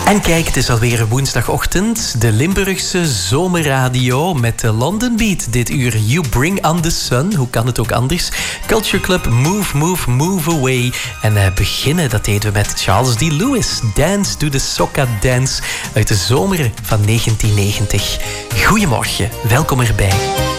En kijk, het is alweer woensdagochtend. De Limburgse zomerradio met de London Beat. Dit uur You Bring on the Sun. Hoe kan het ook anders? Culture Club Move, Move, Move Away. En beginnen, dat deden we met Charles D. Lewis. Dance to the Soca Dance uit de zomer van 1990. Goedemorgen, welkom erbij.